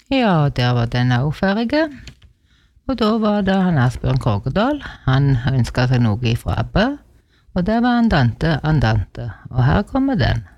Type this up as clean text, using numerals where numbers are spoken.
Ja, og der var den også ferdig. Og da var det han Asbjørn Korgedal. Han ønsket seg noe ifra ABBA, og det var Andante, Andante. Og her kommer den.